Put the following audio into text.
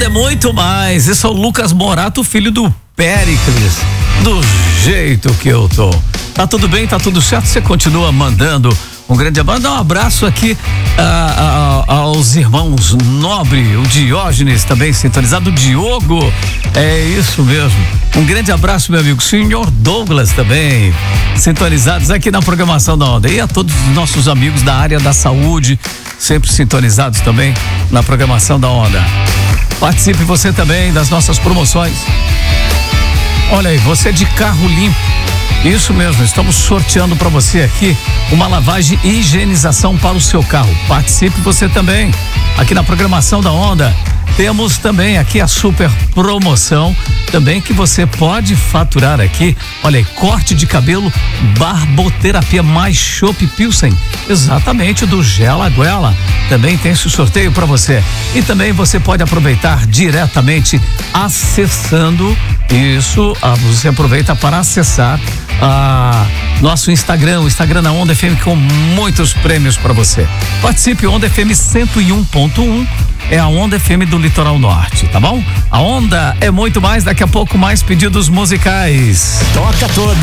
muito mais. Esse é o Lucas Morato, filho do Péricles. Do jeito que eu tô. Tá tudo bem, tá tudo certo? Você continua mandando um grande abraço. Dá um abraço aqui aos irmãos Nobre, o Diógenes também sintonizado, o Diogo. É isso mesmo. Um grande abraço, meu amigo. Senhor Douglas também sintonizados aqui na programação da Onda. E a todos os nossos amigos da área da saúde, sempre sintonizados também na programação da Onda. Participe você também das nossas promoções. Olha aí, você de carro limpo. Isso mesmo, estamos sorteando para você aqui uma lavagem e higienização para o seu carro. Participe você também aqui na programação da Onda. Temos também aqui a super promoção também que você pode faturar aqui. Olha aí, corte de cabelo, barboterapia mais Chopp Pilsen. Exatamente, do Gela Guela. Também tem esse sorteio para você. E também você pode aproveitar diretamente acessando isso. Você aproveita para acessar nosso Instagram, o Instagram da Onda FM, com muitos prêmios para você. Participe, Onda FM 101.1. É a Onda FM do Litoral Norte, tá bom? A Onda é muito mais, daqui a pouco mais pedidos musicais. Toca toda.